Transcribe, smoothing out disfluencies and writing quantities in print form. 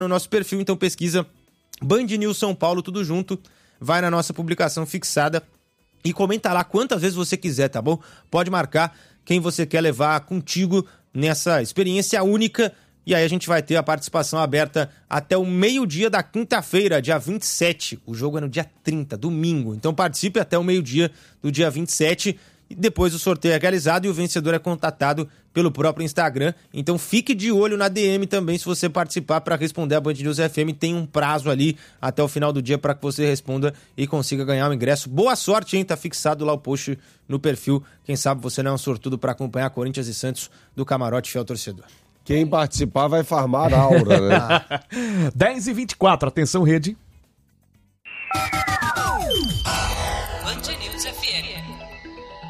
no nosso perfil, então pesquisa Band News São Paulo, tudo junto, vai na nossa publicação fixada e comenta lá quantas vezes você quiser, tá bom? Pode marcar quem você quer levar contigo nessa experiência única. E aí a gente vai ter a participação aberta até o meio-dia da quinta-feira, dia 27. O jogo é no dia 30, domingo. Então participe até o meio-dia do dia 27. E depois o sorteio é realizado e o vencedor é contatado pelo próprio Instagram. Então fique de olho na DM também se você participar para responder a Band News FM. Tem um prazo ali até o final do dia para que você responda e consiga ganhar um ingresso. Boa sorte, hein? Tá fixado lá o post no perfil. Quem sabe você não é um sortudo para acompanhar Corinthians e Santos do Camarote Fiel Torcedor. Quem participar vai farmar aura, né? 10h24, atenção, rede.